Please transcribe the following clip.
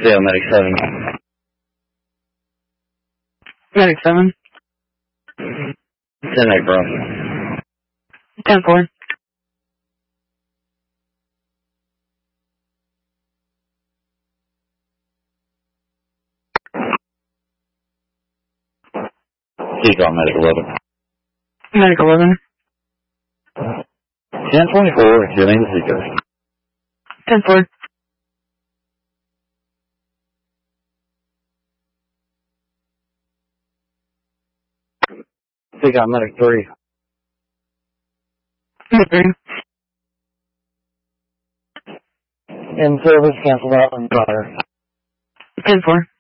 Yeah, Medic 7. Medic 7. 10-8, bro. 10-4. Seagull, Medic 11. Medic 11. 10-24, healing the Seagull. 10-4. Seagull, Medic 3. Medic 3. In service, cancel out on fire. 10-4.